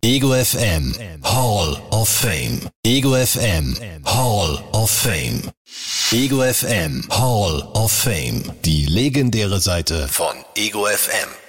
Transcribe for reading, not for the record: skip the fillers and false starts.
Ego FM Hall of Fame. Ego FM Hall of Fame. Ego FM Hall of Fame. Die legendäre Seite von Ego FM.